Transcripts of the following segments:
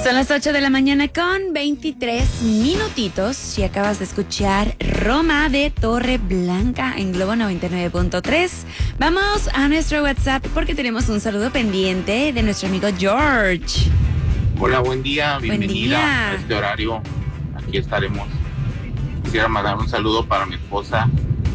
Son las 8 de la mañana con 23 minutitos y acabas de escuchar Roma de Torreblanca en Globo 99.3. Vamos a nuestro WhatsApp porque tenemos un saludo pendiente de nuestro amigo George. Hola, buen día, bienvenida Buen día. a este horario. Aquí estaremos. Quisiera mandar un saludo para mi esposa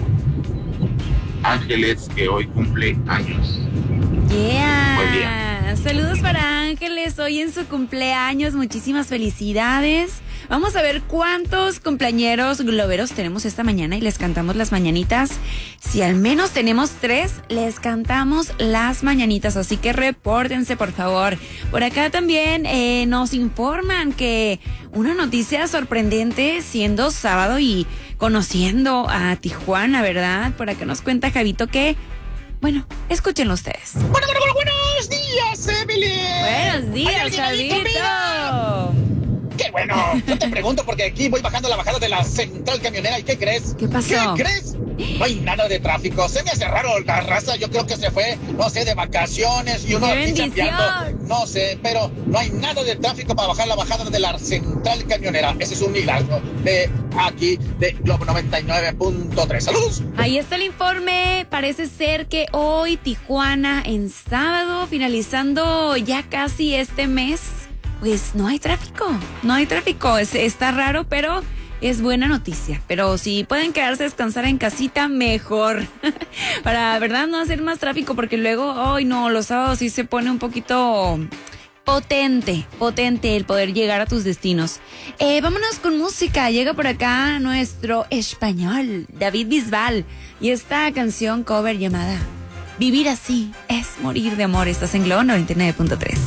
Ángeles, que hoy cumple años. Yeah. Buen día. Saludos para Ángeles hoy en su cumpleaños. Muchísimas felicidades. Vamos a ver cuántos cumpleañeros globeros tenemos esta mañana y les cantamos las mañanitas. Si al menos tenemos 3, les cantamos las mañanitas. Así que repórtense, por favor. Por acá también nos informan que una noticia sorprendente siendo sábado y conociendo a Tijuana, ¿verdad? Por acá nos cuenta Javito que... Bueno, escúchenlo ustedes. Buenos días, Evelyn. Buenos días, Javito. Qué bueno. Yo te pregunto porque aquí voy bajando la bajada de la central camionera. ¿Y qué crees? ¿Qué pasó? ¿Qué crees? No hay nada de tráfico. Se me hace raro la raza. Yo creo que se fue, no sé, de vacaciones y uno ¡Qué aquí bendición! chambeando. No sé, pero no hay nada de tráfico para bajar la bajada de la central camionera. Ese es un milagro de aquí, de Globo 99.3. ¡Saludos! Ahí está el informe. Parece ser que hoy Tijuana en sábado, finalizando ya casi este mes, pues no hay tráfico. No hay tráfico. Está raro, pero es buena noticia. Pero si pueden quedarse a descansar en casita, mejor. Para, ¿verdad? No hacer más tráfico porque luego, ay no, los sábados sí se pone un poquito... Potente el poder llegar a tus destinos. Vámonos con música. Llega por acá nuestro español, David Bisbal. Y esta canción cover llamada Vivir así es morir de amor. Estás en Globo 99.3.